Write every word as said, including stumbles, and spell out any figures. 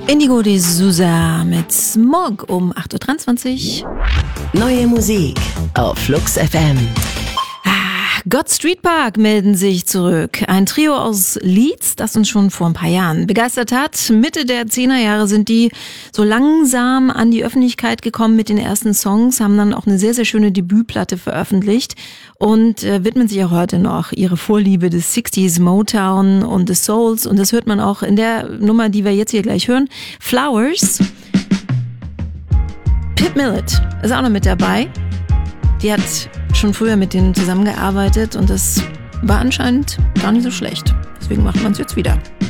Indigo de Souza mit Smog um acht Uhr dreiundzwanzig. Neue Musik auf Flux F M. God Street Park melden sich zurück. Ein Trio aus Leeds, das uns schon vor ein paar Jahren begeistert hat. Mitte der Zehnerjahre sind die so langsam an die Öffentlichkeit gekommen mit den ersten Songs, haben dann auch eine sehr, sehr schöne Debütplatte veröffentlicht und äh, widmen sich auch heute noch ihre Vorliebe des sixties Motown und des Souls. Und das hört man auch in der Nummer, die wir jetzt hier gleich hören. Flowers. Pip Millett ist auch noch mit dabei. Die hat schon früher mit denen zusammengearbeitet und das war anscheinend gar nicht so schlecht. Deswegen macht man es jetzt wieder.